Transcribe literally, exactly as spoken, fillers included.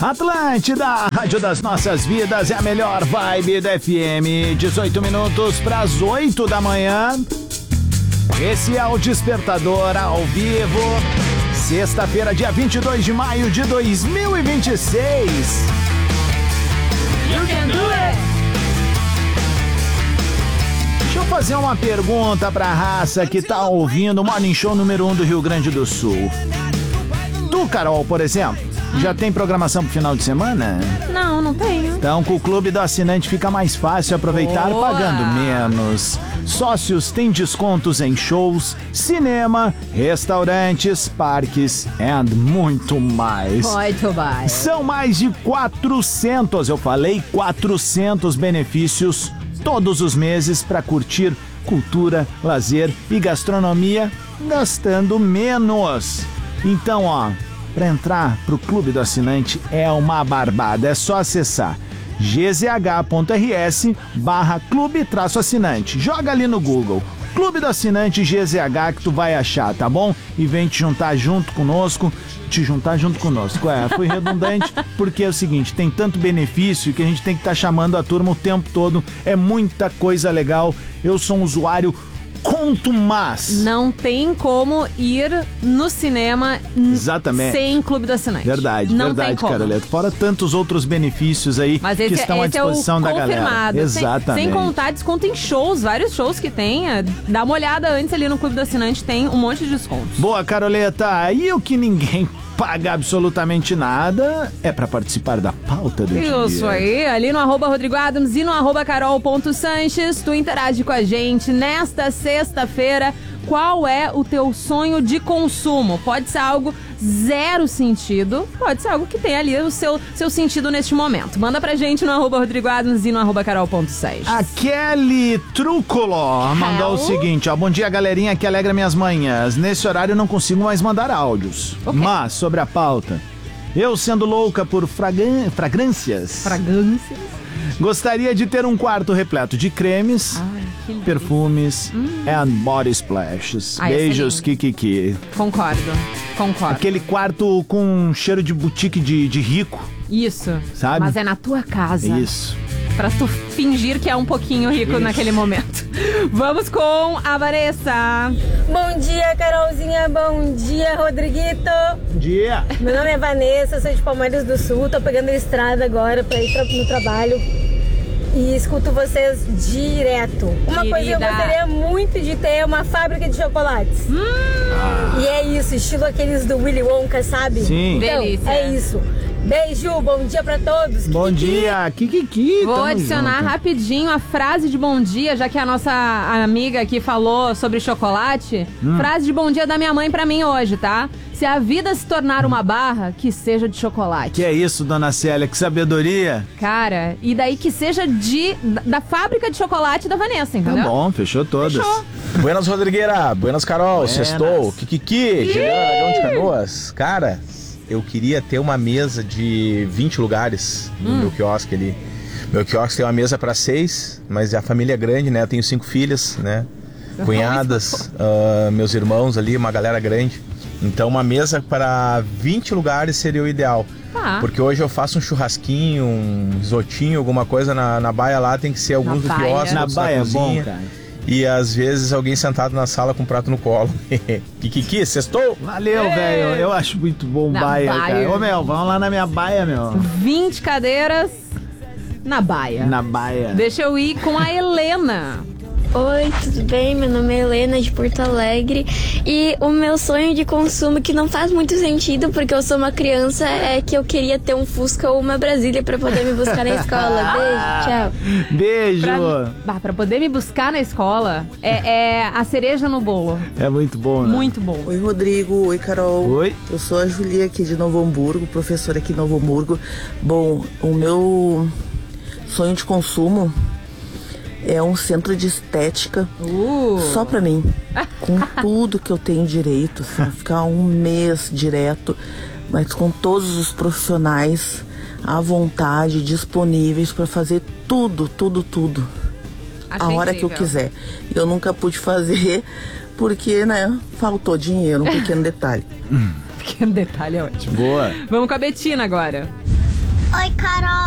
Atlântida, a rádio das nossas vidas, é a melhor vibe da F M. dezoito minutos para as oito da manhã. Esse é o Despertador ao vivo. Sexta-feira, dia vinte e dois de maio de dois mil e vinte e seis. You can do it! Deixa eu fazer uma pergunta pra raça que tá ouvindo o Morning Show número um do Rio Grande do Sul. Tu, Carol, por exemplo, já tem programação pro final de semana? Não, não tenho. Então, com o Clube do Assinante fica mais fácil aproveitar Boa. pagando menos. Sócios têm descontos em shows, cinema, restaurantes, parques e muito mais. Muito mais. São mais de quatrocentos, eu falei quatrocentos benefícios todos os meses para curtir cultura, lazer e gastronomia gastando menos. Então, ó, para entrar pro Clube do Assinante é uma barbada, é só acessar gzh.rs barra clube traço assinante. Joga ali no Google, Clube do Assinante G Z H, que tu vai achar, tá bom? E vem te juntar junto conosco, te juntar junto conosco. É, fui redundante, porque é o seguinte, tem tanto benefício que a gente tem que estar tá chamando a turma o tempo todo, é muita coisa legal. Eu sou um usuário contumaz. Não tem como ir no cinema Exatamente. sem Clube do Assinante. Verdade, não verdade, tem como. Caroleta. Fora tantos outros benefícios aí Mas que esse, estão à esse disposição é o da confirmado. galera. Exatamente. Sem, sem contar desconto em shows, vários shows que tem. Dá uma olhada antes ali no Clube do Assinante, tem um monte de descontos. Boa, Caroleta. E o que ninguém paga absolutamente nada é pra participar da pauta do dia. Isso aí, ali no arroba Rodrigo Adams e no arroba carol.sanches, tu interage com a gente nesta sexta-feira. Qual é o teu sonho de consumo? Pode ser algo zero sentido, pode ser algo que tem ali o seu, seu sentido neste momento. Manda pra gente no arroba Rodrigo Adams e no arroba carol.sanches. A Kelly Trúculo mandou o seguinte, ó. Bom dia, galerinha que alegra minhas manhãs. Nesse horário eu não consigo mais mandar áudios. Okay. Mas, sobre a pauta, eu sendo louca por fragan- fragrâncias... Fragrâncias? Gostaria de ter um quarto repleto de cremes, Ai, perfumes hum. and body splashes. Ai, Beijos, Kikiki. Concordo, concordo. Aquele quarto com cheiro de boutique de, de rico. Isso, sabe? Mas é na tua casa. Isso. Pra tu fingir que é um pouquinho rico Isso. naquele momento. Vamos com a Vanessa. Bom dia, Carolzinha. Bom dia, Rodriguito. Bom dia. Meu nome é Vanessa, sou de Palmeiras do Sul. Tô pegando a estrada agora pra ir pra, no trabalho. E escuto vocês direto. Uma Querida. coisa que eu gostaria muito de ter é uma fábrica de chocolates. Hum. Ah. E é isso, estilo aqueles do Willy Wonka, sabe? Sim. Então, Delícia. é isso. Beijo, bom dia pra todos. Bom Kikiki. dia, Kikiki. Vou Tamo adicionar junto. rapidinho a frase de bom dia, já que a nossa amiga aqui falou sobre chocolate. Hum. Frase de bom dia da minha mãe pra mim hoje, tá? Se a vida se tornar uma barra, que seja de chocolate. Que é isso, dona Célia, que sabedoria. Cara, e daí que seja de da, da fábrica de chocolate da Vanessa, Tá entendeu? bom, fechou todas. Fechou. Buenas, Rodrigueira. Buenas, Carol. Buenas. Sextou. Kikiki. Juliana Aragão de Canoas. Cara, eu queria ter uma mesa de vinte lugares no Hum. meu quiosque ali. Meu quiosque tem uma mesa para seis, mas a família é grande, né? Eu tenho cinco filhas, né? Cunhadas, uh, meus irmãos ali, uma galera grande. Então uma mesa para vinte lugares seria o ideal. Tá. Porque hoje eu faço um churrasquinho, um risotinho, alguma coisa na, na baia lá, tem que ser alguns do Na baia. quiosque, Na outros baia é bom, cozinha. cara. E às vezes alguém sentado na sala com um prato no colo. Kikiki, sextou? Valeu, velho. Eu acho muito bom Na baia, baia. cara. Ô, meu, vamos lá na minha baia, meu. vinte cadeiras na baia. Na baia. Deixa eu ir com a Helena. Oi, tudo bem? Meu nome é Helena, de Porto Alegre. E o meu sonho de consumo, que não faz muito sentido, porque eu sou uma criança, é que eu queria ter um Fusca ou uma Brasília pra poder me buscar na escola. Beijo, tchau. Beijo. Pra, bah, pra poder me buscar na escola, é, é a cereja no bolo. É muito bom, né? Muito bom. Oi, Rodrigo. Oi, Carol. Oi. Eu sou a Julia aqui de Novo Hamburgo, professora aqui em Novo Hamburgo. Bom, o meu sonho de consumo é um centro de estética Uh. só pra mim, com tudo que eu tenho direito, assim, ficar um mês direto, mas com todos os profissionais à vontade, disponíveis pra fazer tudo, tudo, tudo, Achei a hora incrível. que eu quiser. Eu nunca pude fazer porque, né, faltou dinheiro, um pequeno detalhe. Pequeno detalhe é ótimo. Boa. Vamos com a Betina agora. Oi, Carol.